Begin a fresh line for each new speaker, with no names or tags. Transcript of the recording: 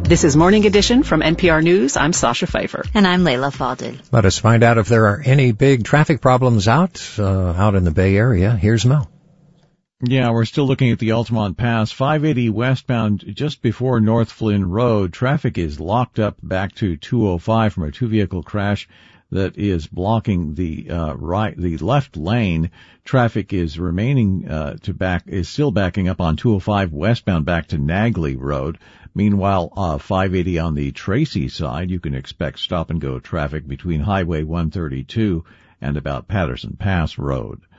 This is Morning Edition from NPR News. I'm Sasha Pfeiffer.
And I'm Layla Fadel.
Let us find out if there are any big traffic problems out in the Bay Area. Here's Mel.
Yeah, we're still looking at the Altamont Pass, 580 westbound just before North Flynn Road. Traffic is locked up back to 205 from a two-vehicle crash that is blocking the left lane. Traffic is is still backing up on 205 westbound back to Nagley Road. Meanwhile, 580 on the Tracy side, you can expect stop and go traffic between Highway 132 and about Patterson Pass Road.